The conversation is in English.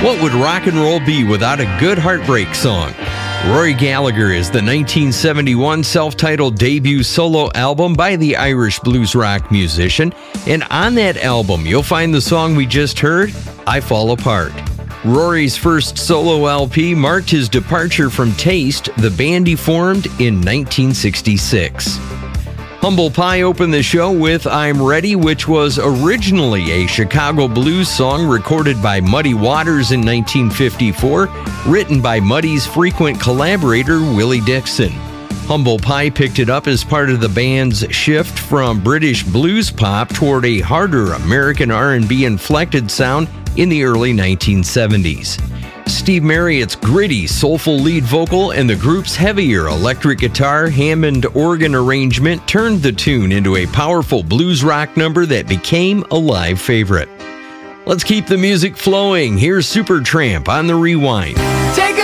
What would rock and roll be without a good heartbreak song? Rory Gallagher is the 1971 self-titled debut solo album by the Irish blues rock musician, and on that album you'll find the song we just heard, I Fall Apart. Rory's first solo LP marked his departure from Taste, the band he formed in 1966. Humble Pie opened the show with I'm Ready, which was originally a Chicago blues song recorded by Muddy Waters in 1954, written by Muddy's frequent collaborator Willie Dixon. Humble Pie picked it up as part of the band's shift from British blues pop toward a harder American R&B inflected sound in the early 1970s. Steve Marriott's gritty, soulful lead vocal and the group's heavier electric guitar, Hammond organ arrangement turned the tune into a powerful blues rock number that became a live favorite. Let's keep the music flowing. Here's Supertramp on the Rewind. Take